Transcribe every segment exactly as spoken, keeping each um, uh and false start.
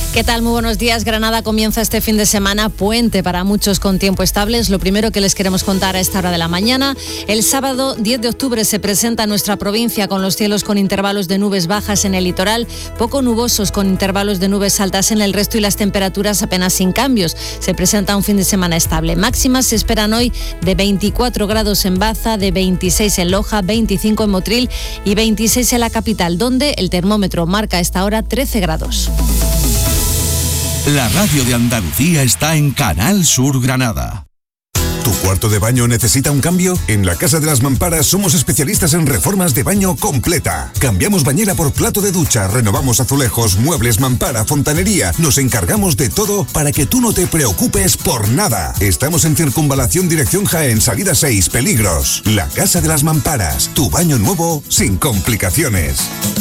¿Qué tal? Muy buenos días. Granada comienza este fin de semana puente para muchos con tiempo estable. Es lo primero que les queremos contar a esta hora de la mañana. El sábado diez de octubre se presenta nuestra provincia con los cielos con intervalos de nubes bajas en el litoral, poco nubosos con intervalos de nubes altas en el resto y las temperaturas apenas sin cambios. Se presenta un fin de semana estable. Máximas se esperan hoy de veinticuatro grados en Baza, de veintiséis en Loja, veinticinco en Motril y veintiséis en la capital, donde el termómetro marca a esta hora trece grados. La radio de Andalucía está en Canal Sur Granada. ¿Tu cuarto de baño necesita un cambio? En la Casa de las Mamparas somos especialistas en reformas de baño completa. Cambiamos bañera por plato de ducha, renovamos azulejos, muebles, mampara, fontanería. Nos encargamos de todo para que tú no te preocupes por nada. Estamos en Circunvalación Dirección Jaén, salida seis, Peligros. La Casa de las Mamparas, tu baño nuevo sin complicaciones.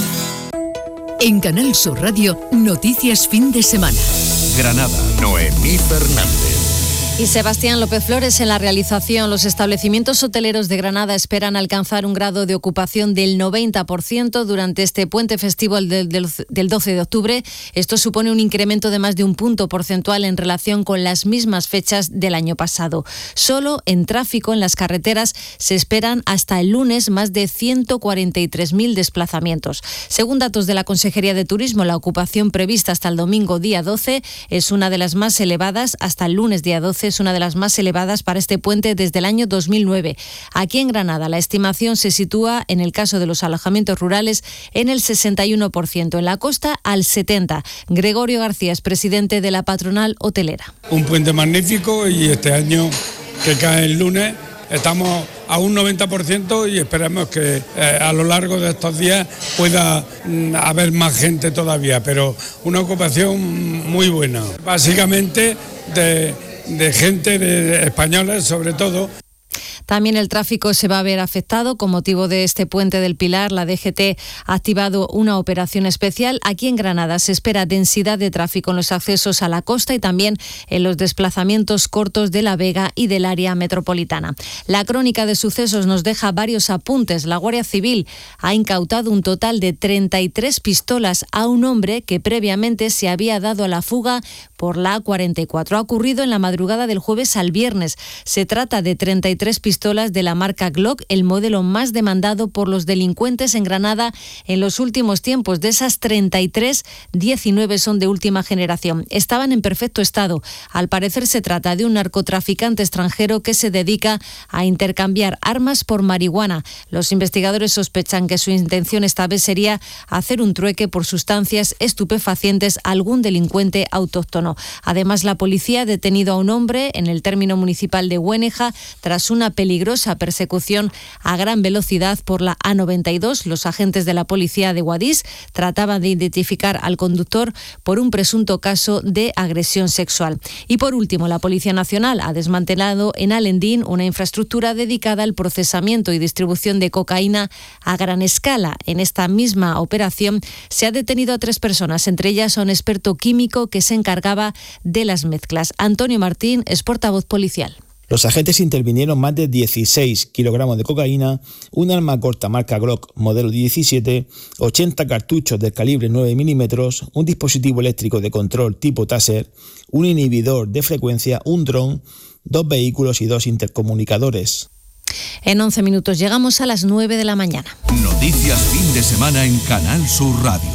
En Canal Sur Radio, Noticias Fin de Semana. Granada, Noemí Fernández. Y Sebastián López Flores en la realización. Los establecimientos hoteleros de Granada esperan alcanzar un grado de ocupación del noventa por ciento durante este puente festivo del, del, del doce de octubre. Esto supone un incremento de más de un punto porcentual en relación con las mismas fechas del año pasado. Solo en tráfico en las carreteras se esperan hasta el lunes más de ciento cuarenta y tres mil desplazamientos. Según datos de la Consejería de Turismo, la ocupación prevista hasta el domingo día doce es una de las más elevadas, hasta el lunes día doce es una de las más elevadas para este puente desde el año dos mil nueve. Aquí en Granada la estimación se sitúa, en el caso de los alojamientos rurales, en el sesenta y uno por ciento, en la costa al setenta por ciento. Gregorio García es presidente de la patronal hotelera. Un puente magnífico y este año que cae el lunes estamos a un noventa por ciento y esperemos que eh, a lo largo de estos días pueda mm, haber más gente todavía, pero una ocupación muy buena. Básicamente de... de gente de españoles sobre todo. También el tráfico se va a ver afectado con motivo de este puente del Pilar. La D G T ha activado una operación especial. Aquí en Granada se espera densidad de tráfico en los accesos a la costa y también en los desplazamientos cortos de La Vega y del área metropolitana. La crónica de sucesos nos deja varios apuntes. La Guardia Civil ha incautado un total de treinta y tres pistolas a un hombre que previamente se había dado a la fuga por la A cuarenta y cuatro. Ha ocurrido en la madrugada del jueves al viernes. Se trata de treinta y tres pistolas de la marca Glock, el modelo más demandado por los delincuentes en Granada en los últimos tiempos. De esas treinta y tres, diecinueve son de última generación. Estaban en perfecto estado. Al parecer se trata de un narcotraficante extranjero que se dedica a intercambiar armas por marihuana. Los investigadores sospechan que su intención esta vez sería hacer un trueque por sustancias estupefacientes a algún delincuente autóctono. Además, la policía ha detenido a un hombre en el término municipal de Güéneja tras una peligrosa persecución a gran velocidad por la A noventa y dos. Los agentes de la policía de Guadix trataban de identificar al conductor por un presunto caso de agresión sexual. Y por último, la Policía Nacional ha desmantelado en Alendín una infraestructura dedicada al procesamiento y distribución de cocaína a gran escala. En esta misma operación se ha detenido a tres personas, entre ellas a un experto químico que se encargaba de las mezclas. Antonio Martín es portavoz policial. Los agentes intervinieron más de dieciséis kilogramos de cocaína, un arma corta marca Glock modelo diecisiete, ochenta cartuchos del calibre nueve milímetros, un dispositivo eléctrico de control tipo Taser, un inhibidor de frecuencia, un dron, dos vehículos y dos intercomunicadores. En once minutos llegamos a las nueve de la mañana. Noticias Fin de Semana en Canal Sur Radio.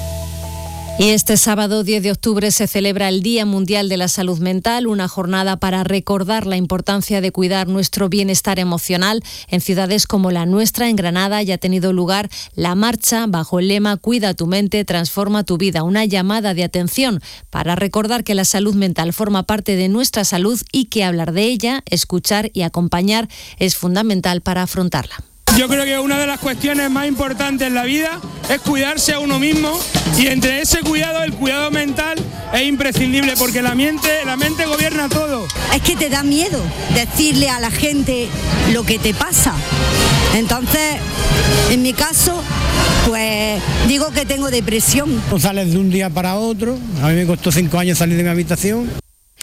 Y este sábado diez de octubre se celebra el Día Mundial de la Salud Mental, una jornada para recordar la importancia de cuidar nuestro bienestar emocional. En ciudades como la nuestra, en Granada, ya ha tenido lugar la marcha bajo el lema Cuida tu mente, transforma tu vida, una llamada de atención para recordar que la salud mental forma parte de nuestra salud y que hablar de ella, escuchar y acompañar es fundamental para afrontarla. Yo creo que una de las cuestiones más importantes en la vida es cuidarse a uno mismo, y entre ese cuidado, el cuidado mental es imprescindible porque la mente, la mente gobierna todo. Es que te da miedo decirle a la gente lo que te pasa. Entonces, en mi caso, pues digo que tengo depresión. No sales de un día para otro. A mí me costó cinco años salir de mi habitación.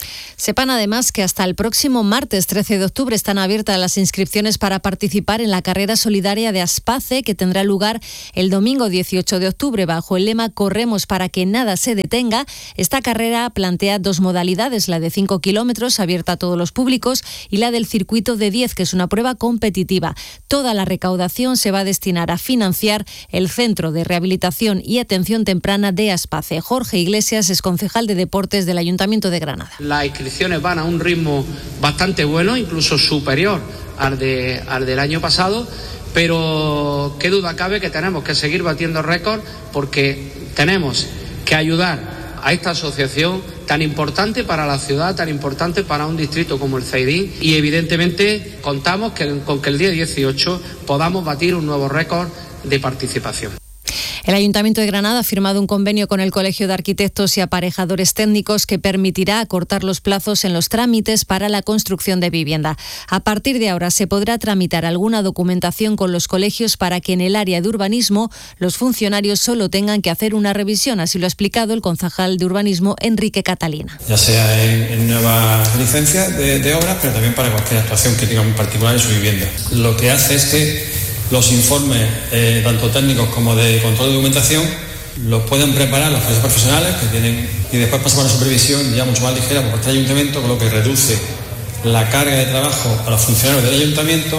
Sepan además que hasta el próximo martes trece de octubre están abiertas las inscripciones para participar en la carrera solidaria de Aspace, que tendrá lugar el domingo dieciocho de octubre bajo el lema Corremos para que nada se detenga. Esta carrera plantea dos modalidades, la de cinco kilómetros abierta a todos los públicos y la del circuito de diez, que es una prueba competitiva. Toda la recaudación se va a destinar a financiar el Centro de Rehabilitación y Atención Temprana de Aspace. Jorge Iglesias es concejal de Deportes del Ayuntamiento de Granada. Las inscripciones van a un ritmo bastante bueno, incluso superior al, de, al del año pasado, pero qué duda cabe que tenemos que seguir batiendo récords porque tenemos que ayudar a esta asociación tan importante para la ciudad, tan importante para un distrito como el Zaidín, y evidentemente contamos que, con que el día dieciocho podamos batir un nuevo récord de participación. El Ayuntamiento de Granada ha firmado un convenio con el Colegio de Arquitectos y Aparejadores Técnicos que permitirá acortar los plazos en los trámites para la construcción de vivienda. A partir de ahora se podrá tramitar alguna documentación con los colegios para que en el área de urbanismo los funcionarios solo tengan que hacer una revisión. Así lo ha explicado el concejal de urbanismo Enrique Catalina. Ya sea en, en nuevas licencias de, de obras, pero también para cualquier actuación que tenga en particular en su vivienda. Lo que hace es que los informes, eh, tanto técnicos como de control de documentación, los pueden preparar los profesionales que tienen y después pasa por una supervisión ya mucho más ligera por parte del ayuntamiento, con lo que reduce la carga de trabajo a los funcionarios del ayuntamiento.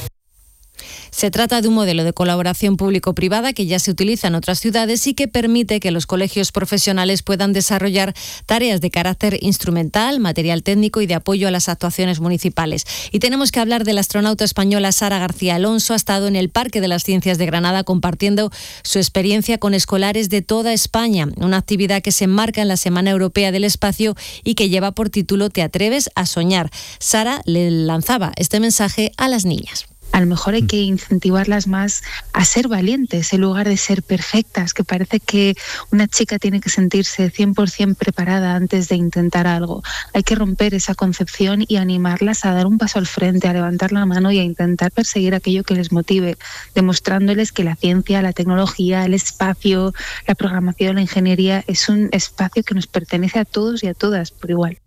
Se trata de un modelo de colaboración público-privada que ya se utiliza en otras ciudades y que permite que los colegios profesionales puedan desarrollar tareas de carácter instrumental, material técnico y de apoyo a las actuaciones municipales. Y tenemos que hablar de la astronauta española Sara García Alonso. Ha estado en el Parque de las Ciencias de Granada compartiendo su experiencia con escolares de toda España, una actividad que se enmarca en la Semana Europea del Espacio y que lleva por título ¿Te atreves a soñar? Sara le lanzaba este mensaje a las niñas. A lo mejor hay que incentivarlas más a ser valientes en lugar de ser perfectas, que parece que una chica tiene que sentirse cien por ciento preparada antes de intentar algo. Hay que romper esa concepción y animarlas a dar un paso al frente, a levantar la mano y a intentar perseguir aquello que les motive, demostrándoles que la ciencia, la tecnología, el espacio, la programación, la ingeniería es un espacio que nos pertenece a todos y a todas por igual.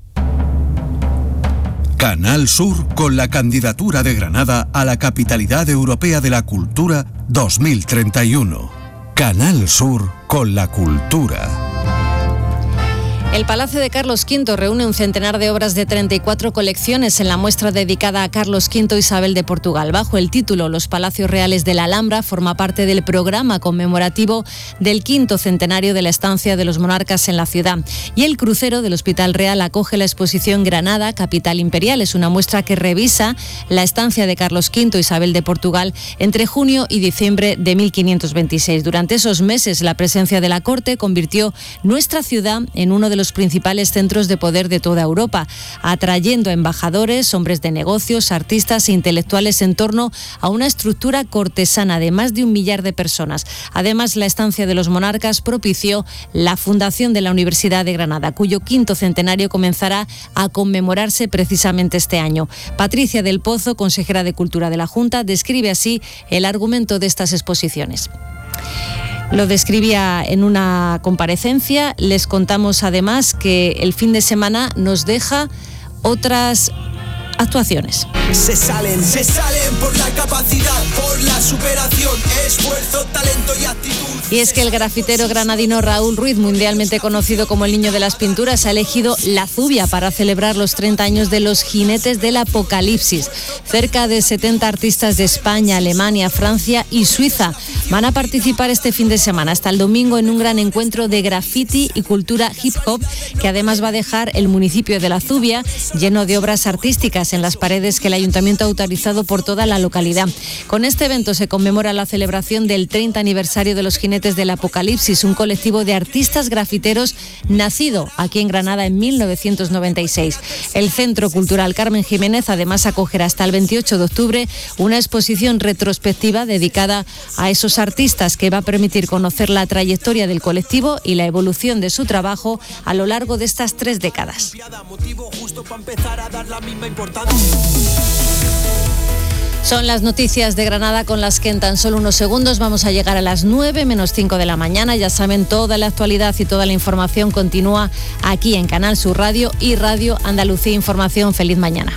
Canal Sur con la candidatura de Granada a la Capitalidad Europea de la Cultura dos mil treinta y uno. Canal Sur con la cultura. El Palacio de Carlos quinto reúne un centenar de obras de treinta y cuatro colecciones en la muestra dedicada a Carlos quinto Isabel de Portugal. Bajo el título Los Palacios Reales de la Alhambra, forma parte del programa conmemorativo del quinto centenario de la estancia de los monarcas en la ciudad. Y el crucero del Hospital Real acoge la exposición Granada, Capital Imperial. Es una muestra que revisa la estancia de Carlos quinto Isabel de Portugal entre junio y diciembre de mil quinientos veintiséis. Durante esos meses, la presencia de la corte convirtió nuestra ciudad en uno de los principales centros de poder de toda Europa, atrayendo a embajadores, hombres de negocios, artistas e intelectuales en torno a una estructura cortesana de más de un millar de personas. Además, la estancia de los monarcas propició la fundación de la Universidad de Granada, cuyo quinto centenario comenzará a conmemorarse precisamente este año. Patricia del Pozo, consejera de Cultura de la Junta, describe así el argumento de estas exposiciones. Lo describía en una comparecencia. Les contamos además que el fin de semana nos deja otras actuaciones. Se salen, se salen por la capacidad, por la superación, esfuerzo, talento y actitud. Y es que el grafitero granadino Raúl Ruiz, mundialmente conocido como el Niño de las Pinturas, ha elegido La Zubia para celebrar los treinta años de los Jinetes del Apocalipsis. Cerca de setenta artistas de España, Alemania, Francia y Suiza van a participar este fin de semana hasta el domingo en un gran encuentro de graffiti y cultura hip hop que además va a dejar el municipio de La Zubia lleno de obras artísticas en las paredes que el ayuntamiento ha autorizado por toda la localidad. Con este evento se conmemora la celebración del treinta aniversario de los Jinetes del Apocalipsis, un colectivo de artistas grafiteros nacido aquí en Granada en mil novecientos noventa y seis. El Centro Cultural Carmen Jiménez además acogerá hasta el veintiocho de octubre una exposición retrospectiva dedicada a esos artistas que va a permitir conocer la trayectoria del colectivo y la evolución de su trabajo a lo largo de estas tres décadas. Son las noticias de Granada con las que en tan solo unos segundos vamos a llegar a las nueve menos cinco de la mañana. Ya saben, toda la actualidad y toda la información continúa aquí en Canal Sur Radio y Radio Andalucía Información. Feliz mañana.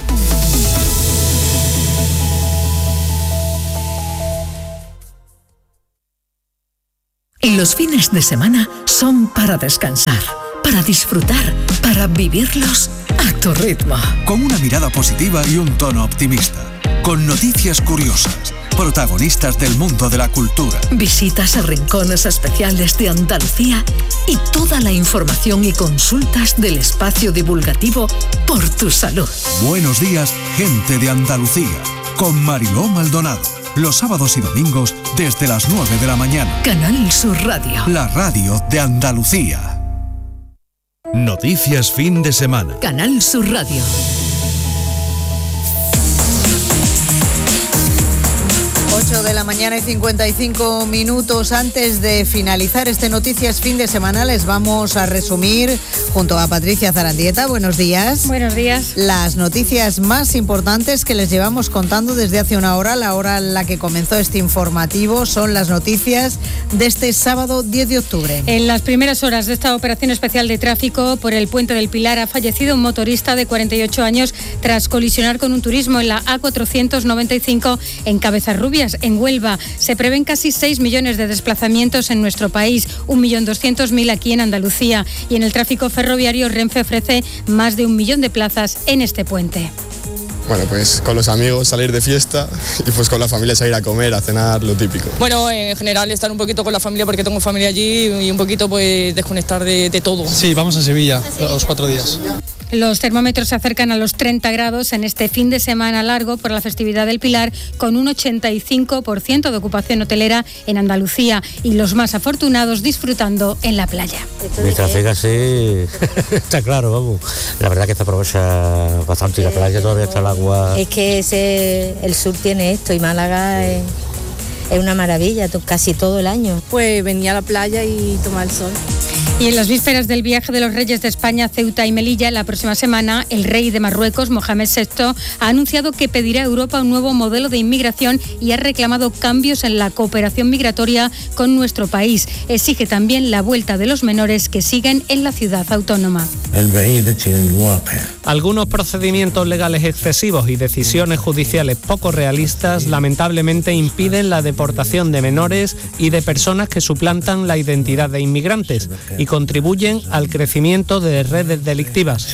Los fines de semana son para descansar, para disfrutar, para vivirlos a tu ritmo. Con una mirada positiva y un tono optimista. Con noticias curiosas, protagonistas del mundo de la cultura. Visitas a rincones especiales de Andalucía y toda la información y consultas del espacio divulgativo Por tu Salud. Buenos días, gente de Andalucía, con Mariló Maldonado. Los sábados y domingos desde las nueve de la mañana. Canal Sur Radio. La radio de Andalucía. Noticias fin de semana. Canal Sur Radio. ocho de la mañana y cincuenta y cinco minutos. Antes de finalizar este Noticias Fin de Semana, les vamos a resumir, junto a Patricia Zarandieta, buenos días. Buenos días. Las noticias más importantes que les llevamos contando desde hace una hora, la hora en la que comenzó este informativo, son las noticias de este sábado diez de octubre. En las primeras horas de esta operación especial de tráfico por el Puente del Pilar ha fallecido un motorista de cuarenta y ocho años tras colisionar con un turismo en la A cuatrocientos noventa y cinco en Cabezarrubias, en Huelva. Se prevén casi seis millones de desplazamientos en nuestro país, un millón doscientos mil aquí en Andalucía. Y en el tráfico ferroviario, Renfe ofrece más de un millón de plazas en este puente. Bueno, pues con los amigos salir de fiesta y pues con la familia salir a comer, a cenar, lo típico. Bueno, en general estar un poquito con la familia porque tengo familia allí y un poquito pues desconectar de, de todo. Sí, vamos a Sevilla los cuatro días. Los termómetros se acercan a los treinta grados en este fin de semana largo por la festividad del Pilar, con un ochenta y cinco por ciento de ocupación hotelera en Andalucía y los más afortunados disfrutando en la playa. Mientras llega así, está claro, vamos. La verdad que se aprovecha bastante y la playa todavía está el agua. Es que ese, el sur tiene esto y Málaga es, es una maravilla, casi todo el año. Pues venía a la playa y tomar el sol. Y en las vísperas del viaje de los reyes de España a Ceuta y Melilla, la próxima semana, el rey de Marruecos, Mohamed sexto, ha anunciado que pedirá a Europa un nuevo modelo de inmigración y ha reclamado cambios en la cooperación migratoria con nuestro país. Exige también la vuelta de los menores que siguen en la ciudad autónoma. Algunos procedimientos legales excesivos y decisiones judiciales poco realistas lamentablemente impiden la deportación de menores y de personas que suplantan la identidad de inmigrantes y contribuyen al crecimiento de redes delictivas.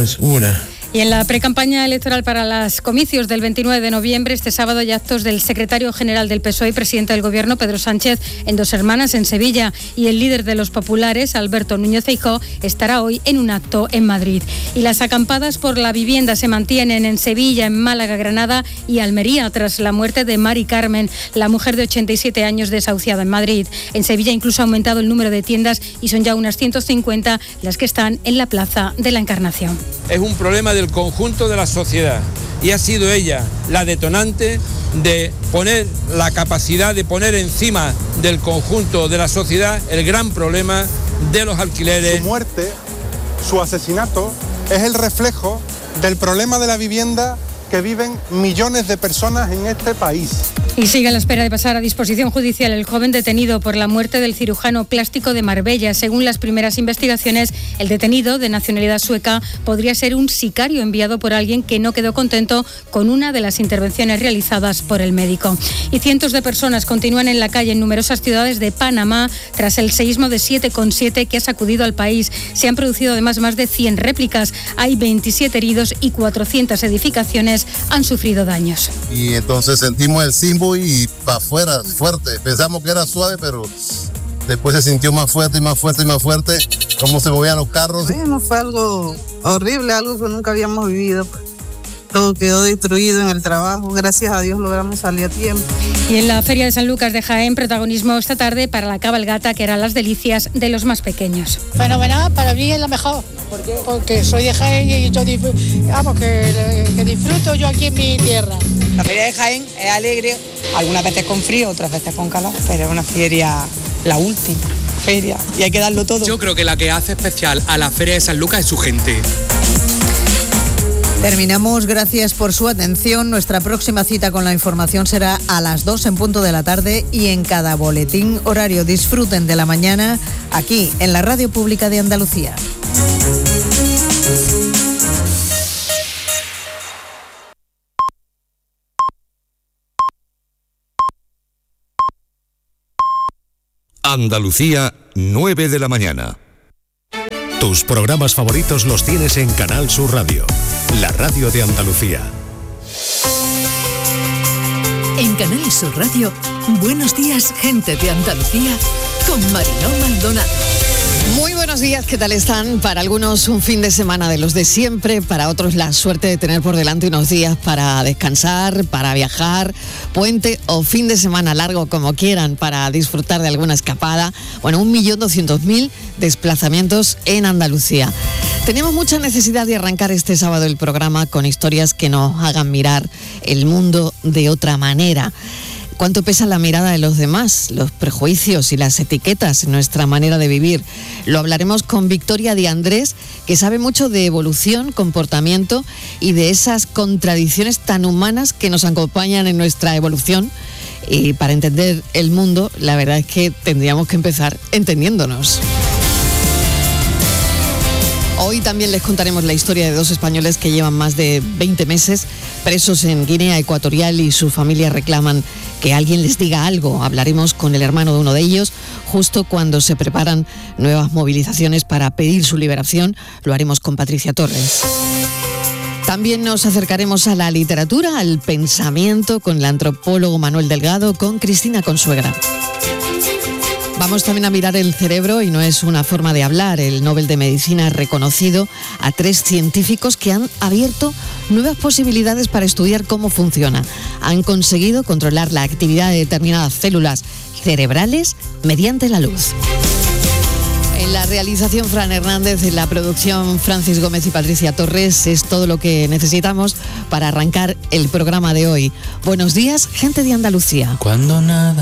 Y en la precampaña electoral para los comicios del veintinueve de noviembre, este sábado hay actos del secretario general del P S O E y presidente del Gobierno, Pedro Sánchez, en Dos Hermanas, en Sevilla. Y el líder de los populares, Alberto Núñez Feijóo, estará hoy en un acto en Madrid. Y las acampadas por la vivienda se mantienen en Sevilla, en Málaga, Granada y Almería, tras la muerte de Mari Carmen, la mujer de ochenta y siete años desahuciada en Madrid. En Sevilla incluso ha aumentado el número de tiendas y son ya unas ciento cincuenta las que están en la Plaza de la Encarnación. Es un problema del conjunto de la sociedad y ha sido ella la detonante de poner la capacidad de poner encima del conjunto de la sociedad el gran problema de los alquileres. Su muerte, su asesinato, es el reflejo del problema de la vivienda que viven millones de personas en este país. Y sigue a la espera de pasar a disposición judicial el joven detenido por la muerte del cirujano plástico de Marbella. Según las primeras investigaciones, el detenido, de nacionalidad sueca, podría ser un sicario enviado por alguien que no quedó contento con una de las intervenciones realizadas por el médico. Y cientos de personas continúan en la calle en numerosas ciudades de Panamá tras el seísmo de siete coma siete que ha sacudido al país. Se han producido además más de cien réplicas, hay veintisiete heridos y cuatrocientas edificaciones han sufrido daños. Y entonces sentimos el símbolo y para afuera, fuerte. Pensamos que era suave, pero después se sintió más fuerte y más fuerte y más fuerte. Cómo se movían los carros. Bueno, fue algo horrible, algo que nunca habíamos vivido. Todo quedó destruido en el trabajo. Gracias a Dios logramos salir a tiempo. Y en la Feria de San Lucas de Jaén, protagonismo esta tarde para la cabalgata, que eran las delicias de los más pequeños. Fenomenal, para mí es la mejor. ¿Por qué? Porque soy de Jaén y yo vamos, que, que disfruto yo aquí en mi tierra. La Feria de Jaén es alegre, algunas veces con frío, otras veces con calor, pero es una feria, la última feria, y hay que darlo todo. Yo creo que la que hace especial a la Feria de San Lucas es su gente. Terminamos, gracias por su atención. Nuestra próxima cita con la información será a las dos en punto de la tarde y en cada boletín horario. Disfruten de la mañana aquí en la Radio Pública de Andalucía. Andalucía, nueve de la mañana. Tus programas favoritos los tienes en Canal Sur Radio, la radio de Andalucía. En Canal Sur Radio, buenos días, gente de Andalucía, con Mariló Maldonado. Muy buenos días, ¿qué tal están? Para algunos un fin de semana de los de siempre, para otros la suerte de tener por delante unos días para descansar, para viajar, puente o fin de semana largo, como quieran, para disfrutar de alguna escapada. Bueno, un millón doscientos mil desplazamientos en Andalucía. Tenemos mucha necesidad de arrancar este sábado el programa con historias que nos hagan mirar el mundo de otra manera. ¿Cuánto pesa la mirada de los demás, los prejuicios y las etiquetas en nuestra manera de vivir? Lo hablaremos con Victoria de Andrés, que sabe mucho de evolución, comportamiento y de esas contradicciones tan humanas que nos acompañan en nuestra evolución. Y para entender el mundo, la verdad es que tendríamos que empezar entendiéndonos. Hoy también les contaremos la historia de dos españoles que llevan más de veinte meses presos en Guinea Ecuatorial y su familia reclaman que alguien les diga algo. Hablaremos con el hermano de uno de ellos justo cuando se preparan nuevas movilizaciones para pedir su liberación. Lo haremos con Patricia Torres. También nos acercaremos a la literatura, al pensamiento, con el antropólogo Manuel Delgado, con Cristina Consuegra. Vamos también a mirar el cerebro y no es una forma de hablar. El Nobel de Medicina ha reconocido a tres científicos que han abierto nuevas posibilidades para estudiar cómo funciona. Han conseguido controlar la actividad de determinadas células cerebrales mediante la luz. En la realización, Fran Hernández, en la producción, Francis Gómez y Patricia Torres. Es todo lo que necesitamos para arrancar el programa de hoy. Buenos días, gente de Andalucía. Cuando nada